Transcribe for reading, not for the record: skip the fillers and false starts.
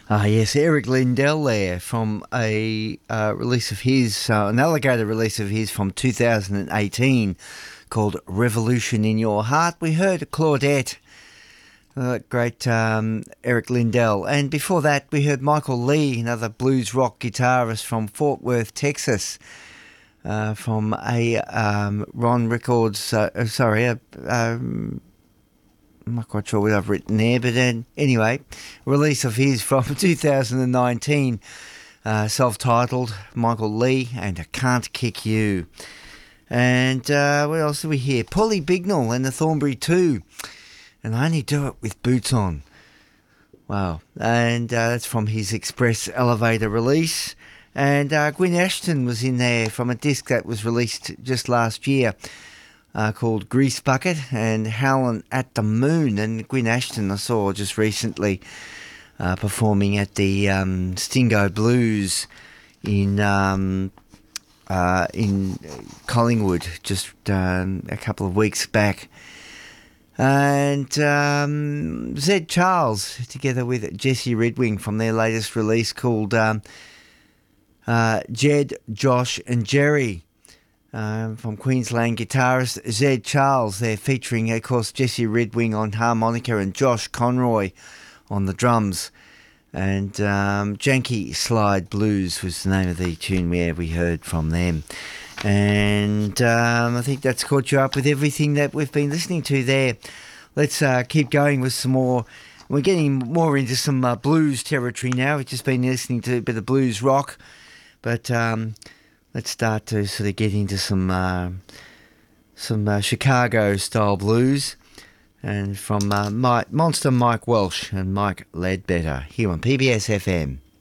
Yes, Eric Lindell there from a release of his, an alligator release of his from 2018 called Revolution in Your Heart. We heard Claudette, great Eric Lindell. And before that, we heard Michael Lee, another blues rock guitarist from Fort Worth, Texas, from a Ron Records, I'm not quite sure what I've written there, but anyway, release of his from 2019, self-titled, Michael Lee, and I Can't Kick You. And what else do we hear? Paulie Bignell and the Thornbury 2, and I Only Do It With Boots On. Wow, and that's from his Express Elevator release. And Gwyn Ashton was in there from a disc that was released just last year, called Grease Bucket and Howlin' at the Moon. And Gwyn Ashton I saw just recently performing at the Stingo Blues in Collingwood just a couple of weeks back. And Zed Charles together with Jesse Redwing from their latest release called Jed, Josh and Jerry. From Queensland guitarist Zed Charles. They're featuring, of course, Jesse Redwing on harmonica and Josh Conroy on the drums. And Janky Slide Blues was the name of the tune we heard from them. And I think that's caught you up with everything that we've been listening to there. Let's keep going with some more. We're getting more into some blues territory now. We've just been listening to a bit of blues rock. But let's start to sort of get into some Chicago-style blues, and from Monster Mike Welsh and Mike Ledbetter here on PBS FM.